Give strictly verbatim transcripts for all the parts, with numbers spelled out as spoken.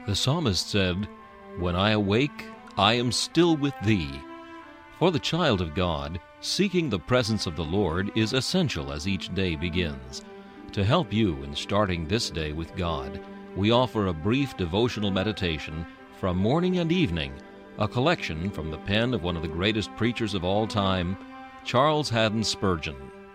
The psalmist said, "When I awake, I am still with thee." For the child of God, seeking the presence of the Lord is essential as each day begins. To help you in starting this day with God, we offer a brief devotional meditation from morning and evening, a collection from the pen of one of the greatest preachers of all time, Charles Haddon Spurgeon.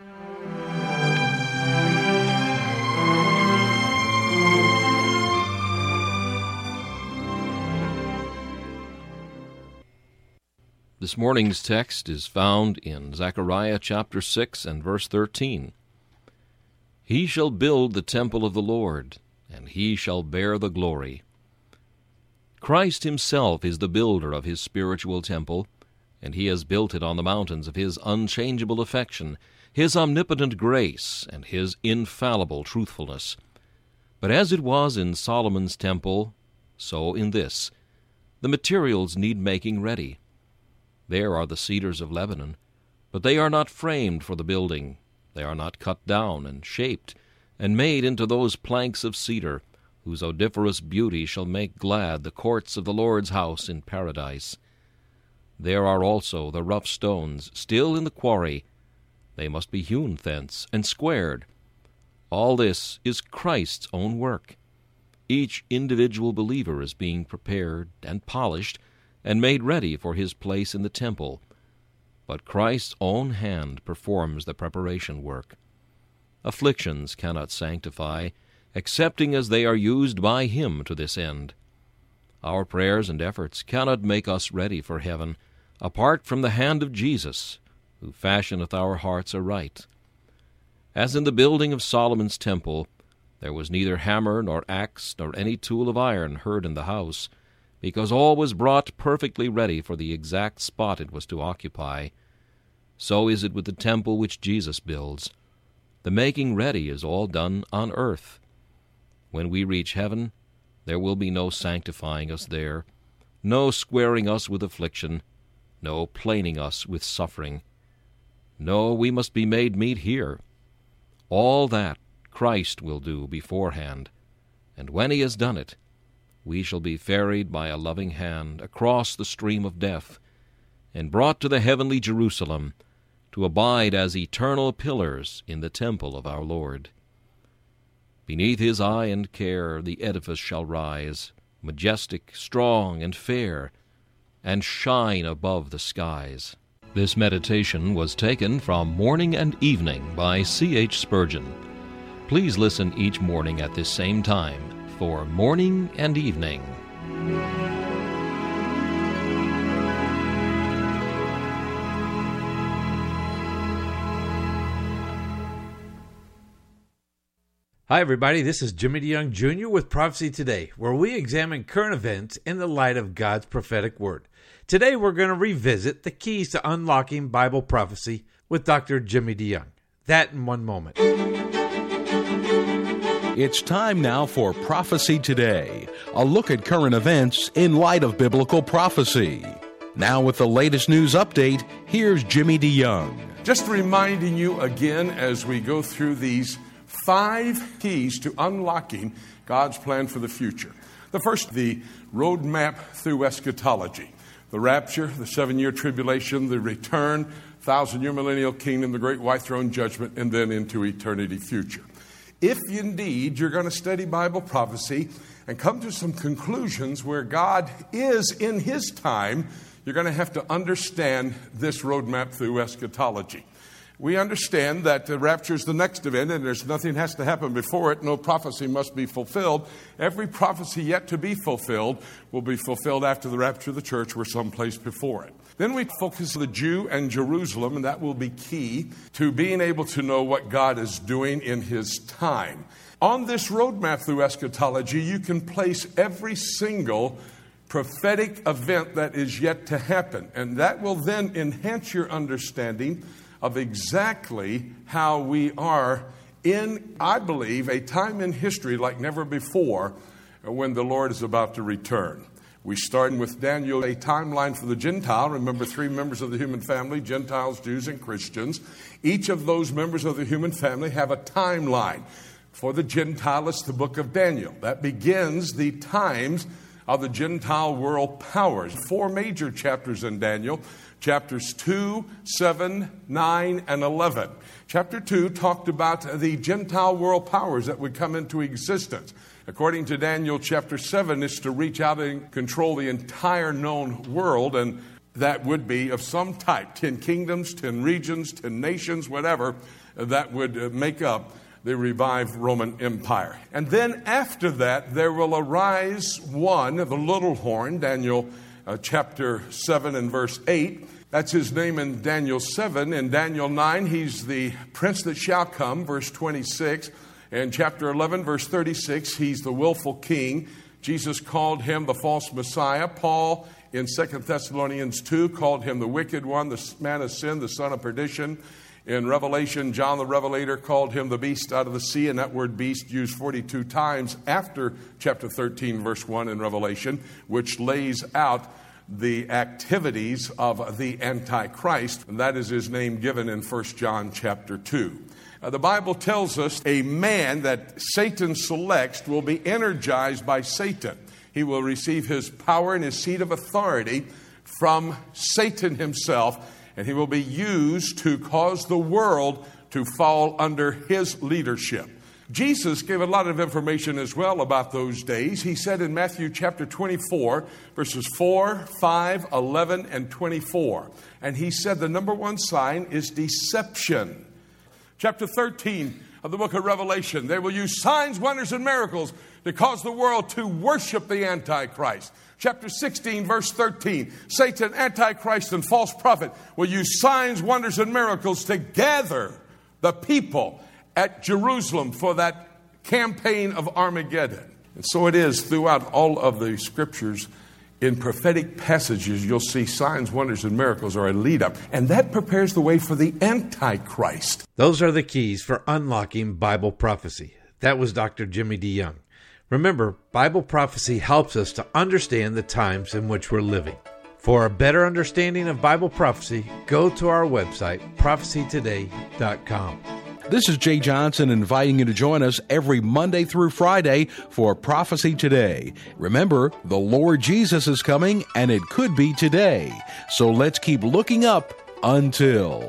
This morning's text is found in Zechariah chapter six and verse thirteen. He shall build the temple of the Lord, and he shall bear the glory. Christ himself is the builder of his spiritual temple, and he has built it on the mountains of his unchangeable affection, his omnipotent grace, and his infallible truthfulness. But as it was in Solomon's temple, so in this, the materials need making ready. There are the cedars of Lebanon, but they are not framed for the building. They are not cut down and shaped and made into those planks of cedar, whose odoriferous beauty shall make glad the courts of the Lord's house in paradise. There are also the rough stones still in the quarry. They must be hewn thence and squared. All this is Christ's own work. Each individual believer is being prepared and polished and made ready for his place in the temple. But Christ's own hand performs the preparation work. Afflictions cannot sanctify, excepting as they are used by him to this end. Our prayers and efforts cannot make us ready for heaven, apart from the hand of Jesus, who fashioneth our hearts aright. As in the building of Solomon's temple, there was neither hammer nor axe nor any tool of iron heard in the house, because all was brought perfectly ready for the exact spot it was to occupy. So is it with the temple which Jesus builds. The making ready is all done on earth. When we reach heaven, there will be no sanctifying us there, no squaring us with affliction, no planing us with suffering. No, we must be made meet here. All that Christ will do beforehand, and when he has done it, we shall be ferried by a loving hand across the stream of death, and brought to the heavenly Jerusalem, to abide as eternal pillars in the temple of our Lord. Beneath his eye and care the edifice shall rise, majestic, strong, and fair, and shine above the skies. This meditation was taken from Morning and Evening by C H Spurgeon. Please listen each morning at this same time for Morning and Evening. Hi, everybody. This is Jimmy DeYoung Junior with Prophecy Today, where we examine current events in the light of God's prophetic word. Today, we're going to revisit the keys to unlocking Bible prophecy with Doctor Jimmy DeYoung. That in one moment. It's time now for Prophecy Today, a look at current events in light of biblical prophecy. Now with the latest news update, here's Jimmy DeYoung. Just reminding you again as we go through these five keys to unlocking God's plan for the future. The first, the roadmap through eschatology. The rapture, the seven-year tribulation, the return, thousand-year millennial kingdom, the great white throne judgment, and then into eternity future. If indeed you're going to study Bible prophecy and come to some conclusions where God is in his time, you're going to have to understand this roadmap through eschatology. We understand that the rapture is the next event and there's nothing has to happen before it. No prophecy must be fulfilled. Every prophecy yet to be fulfilled will be fulfilled after the rapture of the church or someplace before it. Then we focus on the Jew and Jerusalem, and that will be key to being able to know what God is doing in his time. On this roadmap through eschatology, you can place every single prophetic event that is yet to happen, and that will then enhance your understanding of exactly how we are in, I believe, a time in history like never before when the Lord is about to return. We started with Daniel, a timeline for the Gentile. Remember, three members of the human family, Gentiles, Jews, and Christians. Each of those members of the human family have a timeline. For the Gentile, it's the book of Daniel. That begins the times of the Gentile world powers. Four major chapters in Daniel, chapters two, seven, nine, and eleven. Chapter two talked about the Gentile world powers that would come into existence. According to Daniel, chapter seven is to reach out and control the entire known world, and that would be of some type, ten kingdoms, ten regions, ten nations, whatever, that would make up the revived Roman Empire. And then after that, there will arise one, the little horn, Daniel uh, chapter seven and verse eight. That's his name in Daniel seven. In Daniel nine, he's the prince that shall come, verse twenty-six. In chapter eleven, verse thirty-six, he's the willful king. Jesus called him the false Messiah. Paul, in Second Thessalonians two, called him the wicked one, the man of sin, the son of perdition. In Revelation, John the Revelator called him the beast out of the sea, and that word beast used forty-two times after chapter thirteen, verse one in Revelation, which lays out the activities of the Antichrist, and that is his name given in First John chapter two. Uh, the Bible tells us a man that Satan selects will be energized by Satan. He will receive his power and his seat of authority from Satan himself, and he will be used to cause the world to fall under his leadership. Jesus gave a lot of information as well about those days. He said in Matthew chapter twenty-four, verses four, five, eleven, and twenty-four. And he said the number one sign is deception. Chapter thirteen of the book of Revelation, they will use signs, wonders, and miracles to cause the world to worship the Antichrist. Chapter sixteen, verse thirteen, Satan, Antichrist, and false prophet will use signs, wonders, and miracles to gather the people at Jerusalem for that campaign of Armageddon. And so it is throughout all of the scriptures. In prophetic passages, you'll see signs, wonders, and miracles are a lead up. And that prepares the way for the Antichrist. Those are the keys for unlocking Bible prophecy. That was Doctor Jimmy DeYoung. Remember, Bible prophecy helps us to understand the times in which we're living. For a better understanding of Bible prophecy, go to our website, prophecy today dot com. This is Jay Johnson inviting you to join us every Monday through Friday for Prophecy Today. Remember, the Lord Jesus is coming, and it could be today. So let's keep looking up until...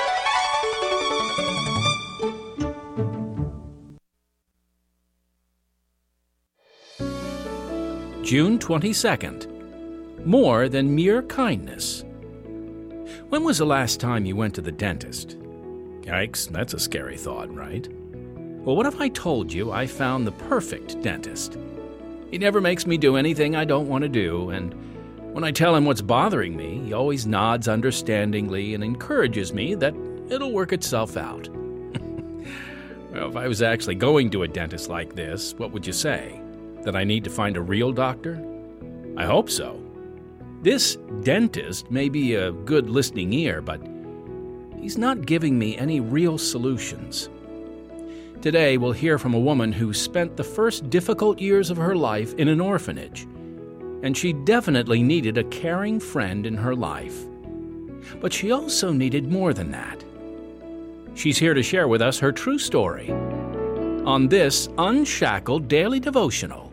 June twenty-second. More than mere kindness. When was the last time you went to the dentist? Yikes, that's a scary thought, right? Well, what if I told you I found the perfect dentist? He never makes me do anything I don't want to do, and when I tell him what's bothering me, he always nods understandingly and encourages me that it'll work itself out. Well, if I was actually going to a dentist like this, what would you say? That I need to find a real doctor? I hope so. This dentist may be a good listening ear, but he's not giving me any real solutions. Today, we'll hear from a woman who spent the first difficult years of her life in an orphanage, and she definitely needed a caring friend in her life. But she also needed more than that. She's here to share with us her true story on this Unshackled Daily Devotional.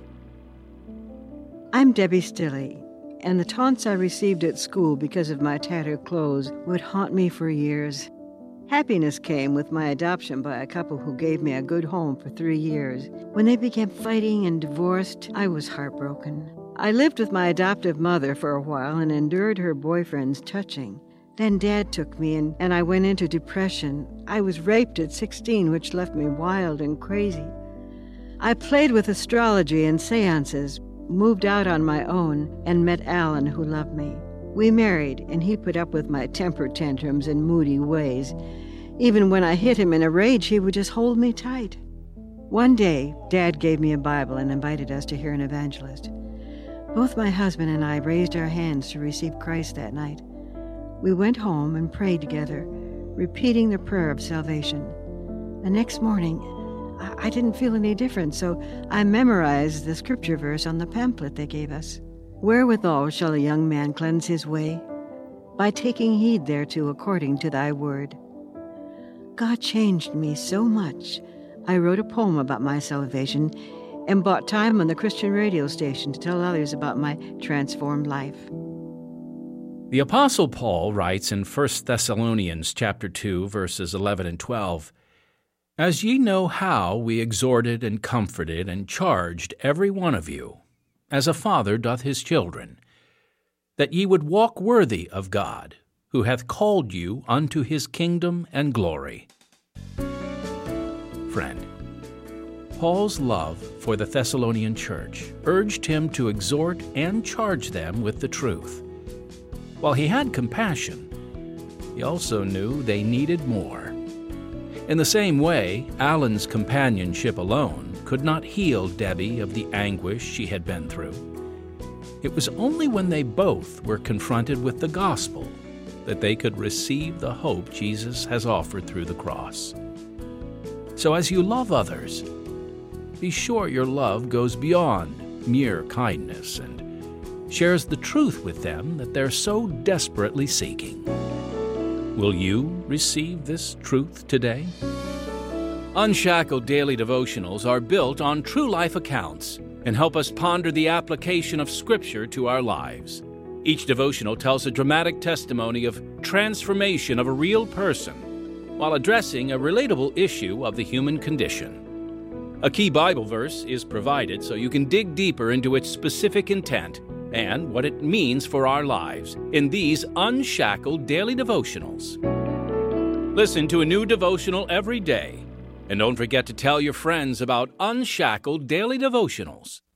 I'm Debbie Stilley, and the taunts I received at school because of my tattered clothes would haunt me for years. Happiness came with my adoption by a couple who gave me a good home for three years. When they began fighting and divorced, I was heartbroken. I lived with my adoptive mother for a while and endured her boyfriend's touching. Then Dad took me, and, and I went into depression. I was raped at sixteen, which left me wild and crazy. I played with astrology and seances, moved out on my own, and met Alan, who loved me. We married, and he put up with my temper tantrums and moody ways. Even when I hit him in a rage, he would just hold me tight. One day, Dad gave me a Bible and invited us to hear an evangelist. Both my husband and I raised our hands to receive Christ that night. We went home and prayed together, repeating the prayer of salvation. The next morning, I didn't feel any different, so I memorized the scripture verse on the pamphlet they gave us. Wherewithal shall a young man cleanse his way? By taking heed thereto according to thy word. God changed me so much. I wrote a poem about my salvation, and bought time on the Christian radio station to tell others about my transformed life. The Apostle Paul writes in First Thessalonians chapter two, verses eleven and twelve, "As ye know how we exhorted and comforted and charged every one of you, as a father doth his children, that ye would walk worthy of God, who hath called you unto his kingdom and glory." Friend, Paul's love for the Thessalonian church urged him to exhort and charge them with the truth. While he had compassion, he also knew they needed more. In the same way, Alan's companionship alone could not heal Debbie of the anguish she had been through. It was only when they both were confronted with the gospel that they could receive the hope Jesus has offered through the cross. So as you love others, be sure your love goes beyond mere kindness and shares the truth with them that they're so desperately seeking. Will you receive this truth today? Unshackled Daily Devotionals are built on true life accounts and help us ponder the application of Scripture to our lives. Each devotional tells a dramatic testimony of transformation of a real person while addressing a relatable issue of the human condition. A key Bible verse is provided so you can dig deeper into its specific intent and what it means for our lives in these unshackled daily devotionals. Listen to a new devotional every day, and don't forget to tell your friends about Unshackled Daily Devotionals.